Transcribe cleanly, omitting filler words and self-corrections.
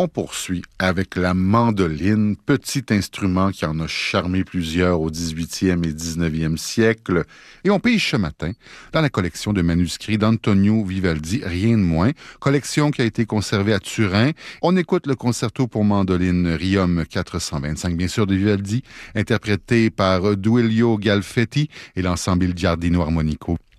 On poursuit avec la mandoline, petit instrument qui en a charmé plusieurs au 18e et 19e siècle. Et on pige ce matin dans la collection de manuscrits d'Antonio Vivaldi, rien de moins, collection qui a été conservée à Turin. On écoute le concerto pour mandoline Riom 425, bien sûr de Vivaldi, interprété par Duilio Galfetti et l'ensemble Giardino Armonico.